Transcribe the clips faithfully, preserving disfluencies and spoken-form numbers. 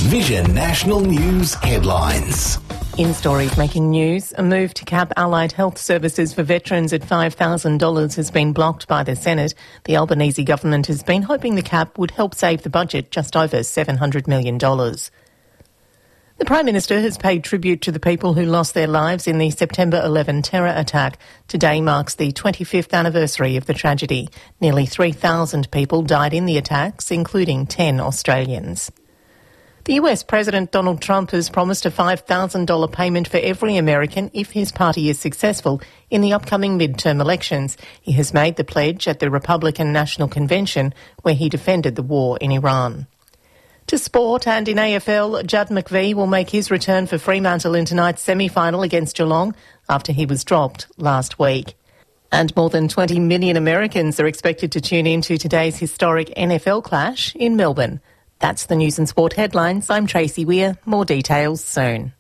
Vision National News headlines. In stories making news, a move to cap allied health services for veterans at five thousand dollars has been blocked by the Senate. The Albanese government has been hoping the cap would help save the budget just over seven hundred million dollars. The Prime Minister has paid tribute to the people who lost their lives in the September eleventh terror attack. Today marks the twenty-fifth anniversary of the tragedy. Nearly three thousand people died in the attacks, including ten Australians. The U S President Donald Trump has promised a five thousand dollars payment for every American if his party is successful in the upcoming midterm elections. He has made the pledge at the Republican National Convention, where he defended the war in Iran. To sport, and in A F L, Judd McVie will make his return for Fremantle in tonight's semi-final against Geelong after he was dropped last week. And more than twenty million Americans are expected to tune in to today's historic N F L clash in Melbourne. That's the news and sport headlines. I'm Tracy Weir. More details soon.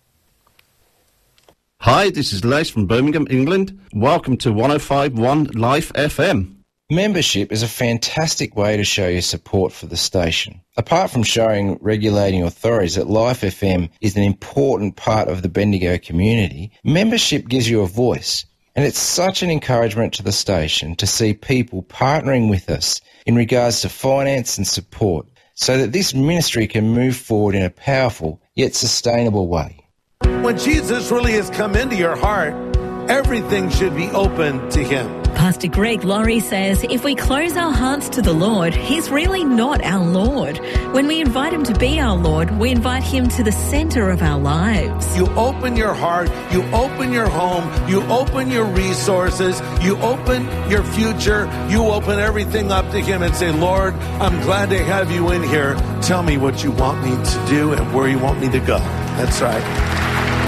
Hi, this is Les from Birmingham, England. Welcome to one oh five point one Life F M. Membership is a fantastic way to show your support for the station. Apart from showing regulating authorities that Life F M is an important part of the Bendigo community, membership gives you a voice. And it's such an encouragement to the station to see people partnering with us in regards to finance and support, so that this ministry can move forward in a powerful yet sustainable way. When Jesus really has come into your heart, everything should be open to him. Pastor Greg Laurie says if we close our hearts to the Lord, he's really not our Lord. When we invite him to be our Lord, we invite him to the centre of our lives. You open your heart, you open your home, you open your resources, you open your future, you open everything up to him and say, Lord, I'm glad to have you in here. Tell me what you want me to do and where you want me to go. That's right.